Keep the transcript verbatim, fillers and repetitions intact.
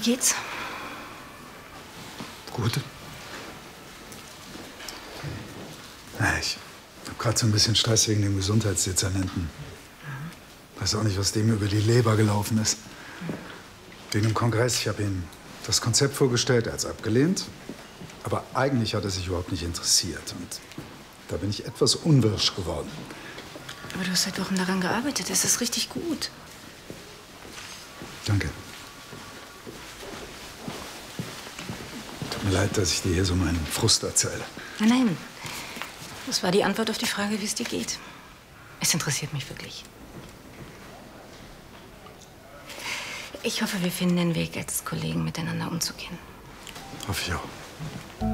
geht's? Gut. Na, ich habe gerade so ein bisschen Stress wegen dem Gesundheitsdezernenten. Mhm. Weiß auch nicht, was dem über die Leber gelaufen ist. Mhm. Wegen dem Kongress, ich habe ihm das Konzept vorgestellt, er hat es abgelehnt. Aber eigentlich hat er sich überhaupt nicht interessiert. Und da bin ich etwas unwirsch geworden. Aber du hast seit Wochen daran gearbeitet. Das ist richtig gut. Danke. Tut mir leid, dass ich dir hier so meinen Frust erzähle. Nein, nein. Das war die Antwort auf die Frage, wie es dir geht. Es interessiert mich wirklich. Ich hoffe, wir finden den Weg, als Kollegen miteinander umzugehen. Hoffe ich auch.